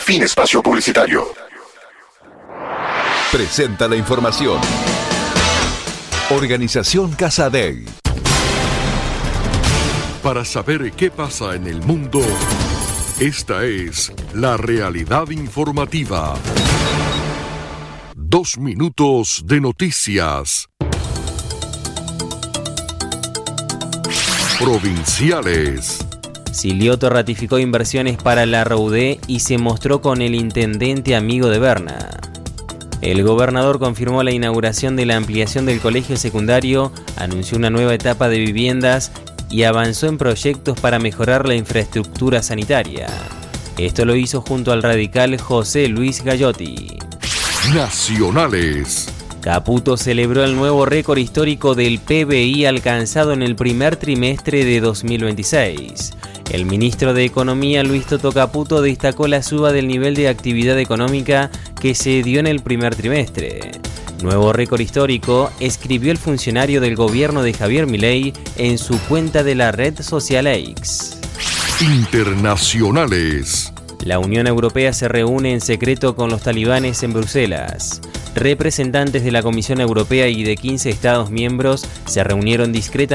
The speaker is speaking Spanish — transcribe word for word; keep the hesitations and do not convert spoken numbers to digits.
Fin espacio publicitario. Presenta la información. Organización Casadei. Para saber qué pasa en el mundo, esta es la realidad informativa. Dos minutos de noticias. Provinciales. Silioto ratificó inversiones para la R U D y se mostró con el intendente amigo de Berna. El gobernador confirmó la inauguración de la ampliación del colegio secundario, anunció una nueva etapa de viviendas y avanzó en proyectos para mejorar la infraestructura sanitaria. Esto lo hizo junto al radical José Luis Gallotti. Nacionales. Caputo celebró el nuevo récord histórico del P B I alcanzado en el primer trimestre de dos mil veintiséis. El ministro de Economía, Luis Toto Caputo, destacó la suba del nivel de actividad económica que se dio en el primer trimestre. Nuevo récord histórico, escribió el funcionario del gobierno de Javier Milei en su cuenta de la red social X. Internacionales. La Unión Europea se reúne en secreto con los talibanes en Bruselas. Representantes de la Comisión Europea y de quince Estados miembros se reunieron discretamente